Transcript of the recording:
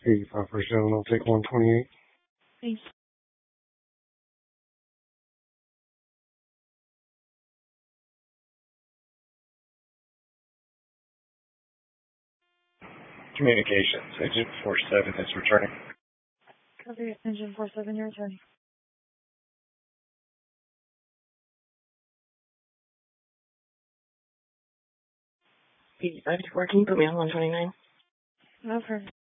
85%, I'll take 128. Thanks. Communications, Agent 47 is returning. Copy, Engine 47, you're returning. Can you put me on 129? No, perfect.